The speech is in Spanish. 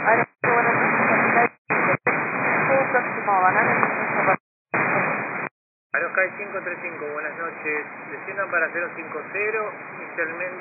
Ahora, buenas noches. Próximo banana. Aerosky 535, buenas noches. Desciendan para 050, inicialmente.